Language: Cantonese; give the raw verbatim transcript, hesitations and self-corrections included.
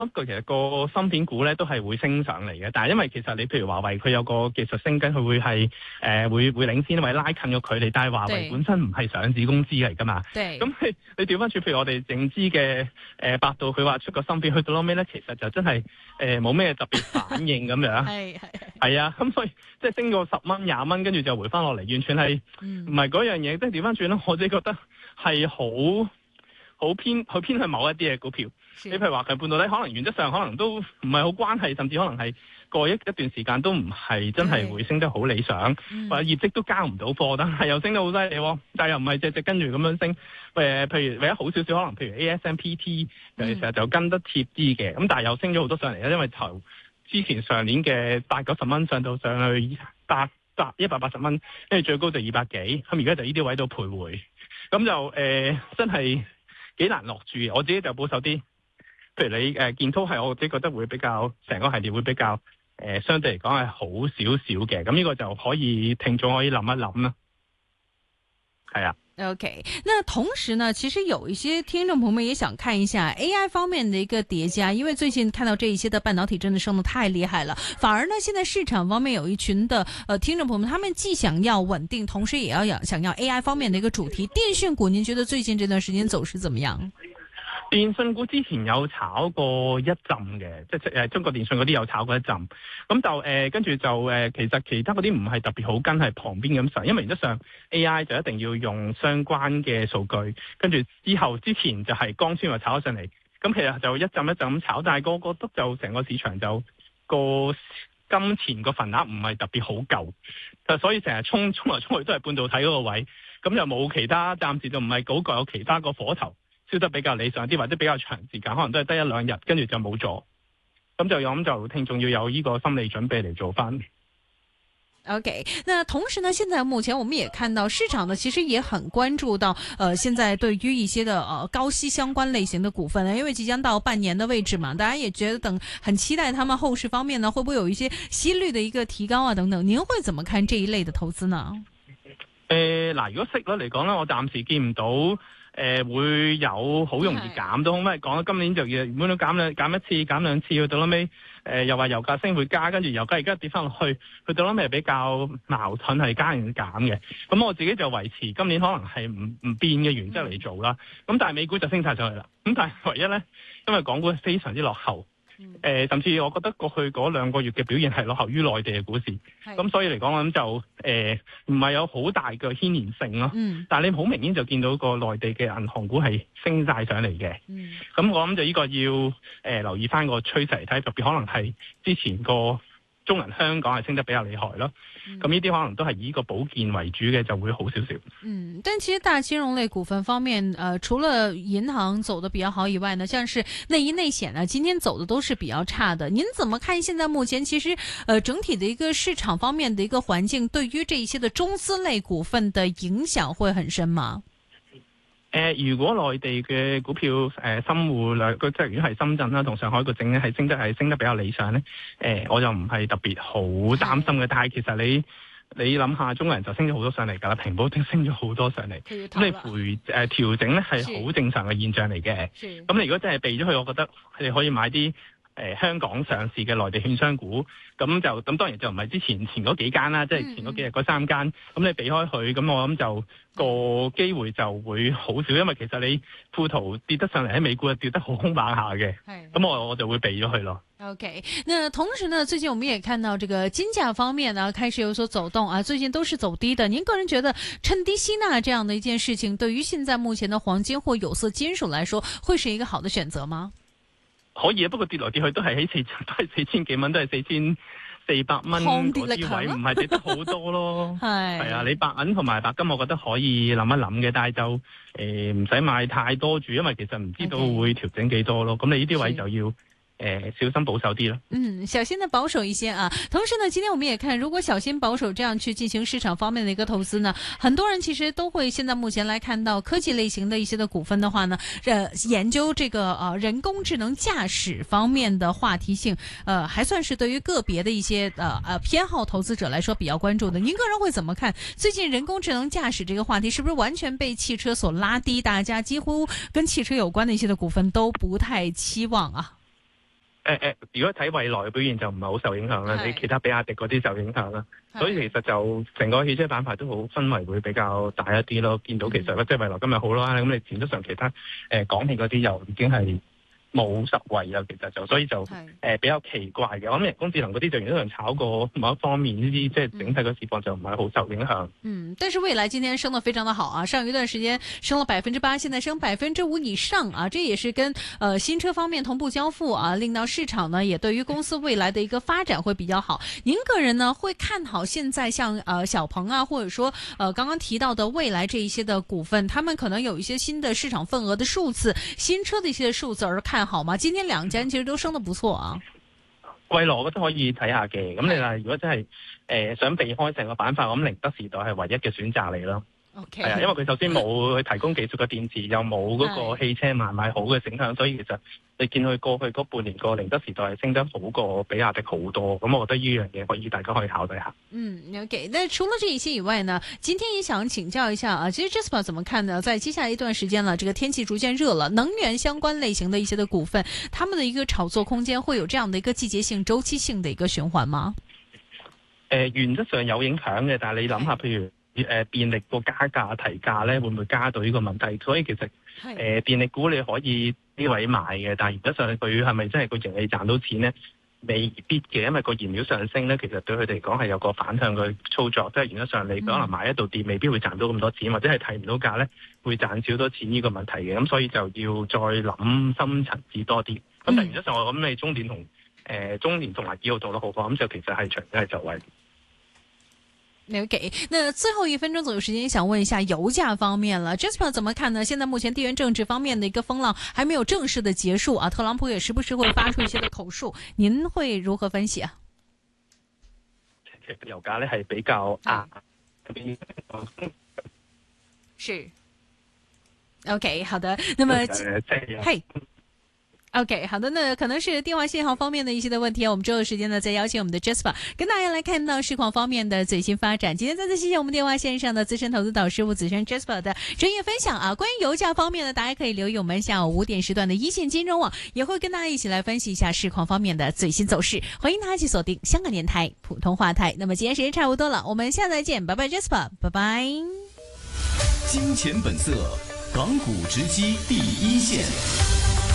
咁佢其實個芯片股咧都係會升上嚟嘅，但係因為其實你譬如華為佢有個技術升緊，佢會係誒、呃、會會領先，或者拉近個距離。但係華為本身唔係上市公司嚟㗎嘛，咁你你調翻轉，譬如我哋認知嘅誒、呃、百度，佢話出個芯片去到後尾咧，其實就真係誒冇咩特別反應咁樣。係係係啊，咁所以即係升過十蚊廿蚊，跟住就回翻落嚟，完全係唔係嗰樣嘢。即係調翻轉咧，我自己覺得係好好偏去偏向某一啲嘅股票。你譬如話佢半導體，可能原則上可能都唔係好關係，甚至可能係過一一段時間都唔係真係會升得好理想，嗯、或者業績都交唔到貨，但係又升得好犀利喎，但係又唔係隻隻跟住咁樣升。誒，譬如唯一好少少，可能譬如 A S M P T，其實就跟得貼啲嘅，咁、嗯、但係又升咗好多上嚟啦，因為頭之前上年嘅八九十蚊上到上去八百一百八十蚊，跟住最高就二百幾，咁而家就呢啲位度徘徊，咁就誒、呃、真係幾難落注。我自己就保守啲。譬如你誒建滔係我自己覺得會比較成個系列會比較誒、呃、相對嚟講係好少少嘅，咁呢個就可以聽眾可以諗一諗啦。係啊。 OK，那同時呢，其實有一些聽眾朋友們也想看一下 A I 方面的一個疊加，因為最近看到這一些的半導體真的升得太厲害了，反而呢，現在市場方面有一群的呃聽眾朋友們，他們既想要穩定，同時也要想想要 A I 方面的一個主題。電訊股，您覺得最近這段時間走勢怎麼樣？ 電信股之前有炒過一陣嘅，即係誒中國電信嗰啲有炒過一陣，咁就誒跟住就誒、呃、其實其他嗰啲唔係特別好跟，係旁邊咁上，因為原則上 A I 就一定要用相關嘅數據，跟住之後之前就係光纖話炒咗上嚟，咁其實就一陣一陣咁炒，但係個個都就成個市場就個金錢個份額唔係特別好夠，就所以成日衝衝嚟衝去都係半導體嗰個位，咁又冇其他，暫時就唔係嗰個有其他個火頭燒得比較理想啲，或者比較長時間，可能都係得一兩日，跟住就冇咗。咁就咁就聽眾要有呢個心理準備嚟做翻。 OK，那同時呢，現在目前我們也看到市場呢，其實也很關注到，呃，現在對於一些的呃高息相關類型的股份呢，因為即將到半年的位置嘛，大家也覺得等很期待他們後市方面呢，會不會有一些息率的一個提高啊等等？您會怎麼看這一類的投資呢？ 誒，嗱，如果息率嚟講呢，我暫時見唔到。誒、呃、會有好容易減到，因為講今年就要原本都減兩減一次減兩次，去到後尾誒又話油價升會加，跟住油價而家跌翻落去，去到後尾比較矛盾係加定減嘅。咁我自己就維持今年可能係唔唔變嘅原則嚟做啦。咁但係美股就升晒上去啦。咁但係唯一咧，因為港股非常之落後。誒、呃，甚至我覺得過去嗰兩個月嘅表現係落後於內地嘅股市，咁所以嚟講咁就誒唔係有好大嘅牽連性咯。嗯、但係你好明顯就見到個內地嘅銀行股係升晒上嚟嘅。咁、嗯、我諗就呢個要誒、呃、留意翻個趨勢嚟睇，特別可能係之前個中銀香港係升得比較厲害咯。咁呢啲可能都係以呢個保健為主嘅，就會好少少。嗯， 但其實大金融類股份方面，呃，除了銀行走得比較好以外呢，像是內銀內險呢，今天走的都是比較差的。您怎麼看現在目前其實，呃，整體的一個市場方面的一個環境，對於這一些的中資類股份的影響會很深嗎？ 誒、呃，如果內地嘅股票誒、呃、深滬兩個即係如果係深圳啦同上海個證咧係升得係升得比較理想咧，誒、呃，我就唔係特別好擔心嘅。但係其實你你諗下，中國人就升咗好多上嚟㗎啦，平保升升咗好多上嚟，咁你回誒調整咧係好正常嘅現象嚟嘅。咁你如果真係避咗佢，我覺得你可以買啲。誒、呃、香港上市嘅內地券商股，咁就咁當然就唔係之前前嗰幾間啦，即係前嗰幾日嗰三間，咁你避開佢，咁我諗就個機會就會好少，因為其實你富途跌得上嚟喺美股啊跌得好兇猛下嘅，咁我我就會避咗佢咯。 OK，那同時呢，最近我們也看到這個金價方面呢開始有所走動啊，最近都是走低的。您個人覺得趁低吸納這樣的一件事情，對於現在目前的黃金或有色金屬來說，會是一個好的選擇嗎？ 可以啊，不過跌來跌去都係喺四都係四千幾蚊，都係四千四百蚊嗰啲位，唔係跌得好多咯。係係啊，你白銀同埋白金，我覺得可以諗一諗嘅，但係就誒唔使買太多住，因為其實唔知道會調整幾多咯。咁、okay. 你呢啲位就要。誒，小心保守啲咯。嗯， 小心的保守一些啊。同時呢，今天我們也看，如果小心保守這樣去進行市場方面的一個投資呢，很多人其實都會現在目前來看到科技類型的一些的股份的話呢，呃，研究這個呃人工智能駕駛方面的話題性，呃，還算是對於個別的一些呃呃偏好投資者來說比較關注的。您個人會怎麼看？最近人工智能駕駛這個話題是不是完全被汽車所拉低？大家幾乎跟汽車有關的一些的股份都不太期望啊。 誒誒，如果睇蔚來嘅表現就唔係好受影響啦，你其他比亞迪嗰啲受影響啦，所以其實就成個汽車板塊都好氛圍會比較大一啲咯。見到其實、嗯、即係蔚來今日好啦，咁你前得上其他誒、呃、港汽嗰啲又已經係冇實惠啊，其實就所以就誒、呃、比較奇怪嘅。我諗人工智能嗰啲就原則上炒過某一方面呢啲，即係整體嘅市況就唔係好受影響。 嗯，但是蔚來今天升得非常的好啊，上一段時間升了百分之八，現在升百分之五以上啊，這也是跟呃新車方面同步交付啊，令到市場呢也對於公司未來的一個發展會比較好。您個人呢會看好現在像呃小鵬啊，或者說呃剛剛提到的蔚來這一些的股份，他們可能有一些新的市場份額的數字，新車的一些數字而看好嗎？今天兩家其實都升得不錯啊。 蔚來我覺得可以睇下嘅，咁你話如果真係誒、呃、想避開成個板塊，我諗寧德時代係唯一嘅選擇嚟咯。係啊，因為佢首先冇去提供技術嘅電池，又冇嗰個汽車賣賣好嘅影響，所以其實你見佢過去嗰半年個寧德時代係升得好過比亞迪好多，咁我覺得呢樣嘢可以大家可以考慮下。 嗯 ，OK。那除了這一些以外呢，今天也想請教一下啊，其實 Jasper 怎麼看呢？在接下來一段時間了，這個天氣逐漸熱了，能源相關類型的一些的股份，他們的一個炒作空間會有這樣的一個季節性、周期性的一個循環嗎？ 誒、呃，原則上有影響嘅，但係你諗下，譬如。誒、呃，電力個加價提價咧，會唔會加到呢個問題？所以其實誒、呃，電力股你可以呢位買嘅，但係原則上佢係咪真係個盈利賺到錢咧？未必嘅，因為個燃料上升咧，其實對佢哋嚟講係有個反向嘅操作，即係原則上你可能買一度電未必會賺到咁多錢，或者係提唔到價咧，會賺少多錢呢個問題嘅。咁所以就要再諗深層次多啲。咁但係原則上我諗你中電同誒、呃、中電同埋幾號做得好過，咁就其實係長期係就位。 OK，那最後一分鐘左右時間，想問一下油價方面了 ，Jasper 怎麼看呢？現在目前地緣政治方面的一個風浪還沒有正式的結束啊，特朗普也時不時會發出一些的口述，您會如何分析啊？ 其實油價呢係比較啊， 是 OK， 好的，那麼嘿。OK， 好的，那可能是電話信號方面的一些的問題，我們之後的時間呢，再邀請我們的 Jasper 跟大家來看到市況方面的最新發展。今天再次謝謝我們電話線上的資深投資導師吳子軒 Jasper 的專業分享啊。關於油價方面呢，大家可以留意我們下午五點時段的一線金融網，也會跟大家一起來分析一下市況方面的最新走勢。歡迎大家一起鎖定香港電台普通話台。那麼今天時間差不多了，我們下次再見，拜拜 Jasper， 拜拜。 金錢本色，港股直擊第一線。